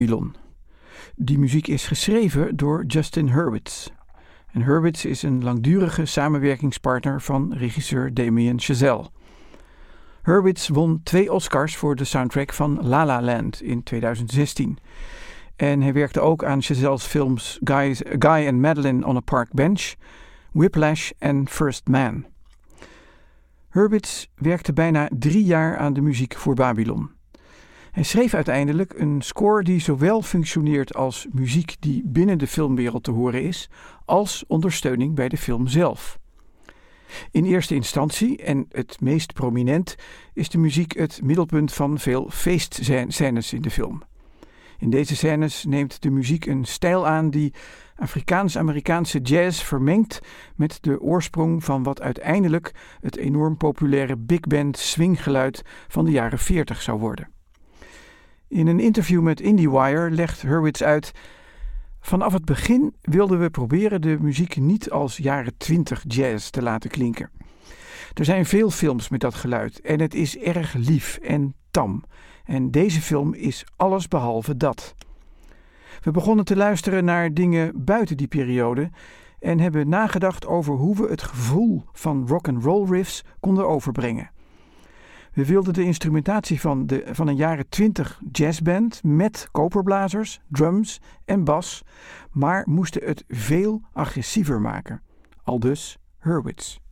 Babylon. Die muziek is geschreven door Justin Hurwitz. En Hurwitz is een langdurige samenwerkingspartner van regisseur Damien Chazelle. Hurwitz won 2 Oscars voor de soundtrack van La La Land in 2016. En hij werkte ook aan Chazelle's films Guy and Madeline on a Park Bench, Whiplash en First Man. Hurwitz werkte bijna 3 jaar aan de muziek voor Babylon. Hij schreef uiteindelijk een score die zowel functioneert als muziek die binnen de filmwereld te horen is, als ondersteuning bij de film zelf. In eerste instantie, en het meest prominent, is de muziek het middelpunt van veel feestscènes in de film. In deze scènes neemt de muziek een stijl aan die Afrikaans-Amerikaanse jazz vermengt met de oorsprong van wat uiteindelijk het enorm populaire big band swinggeluid van de jaren 40 zou worden. In een interview met IndieWire legt Hurwitz uit: vanaf het begin wilden we proberen de muziek niet als jaren 20 jazz te laten klinken. Er zijn veel films met dat geluid en het is erg lief en tam. En deze film is alles behalve dat. We begonnen te luisteren naar dingen buiten die periode en hebben nagedacht over hoe we het gevoel van rock'n'roll riffs konden overbrengen. We wilden de instrumentatie van een jaren 20 jazzband met koperblazers, drums en bas, maar moesten het veel agressiever maken. Aldus Hurwitz.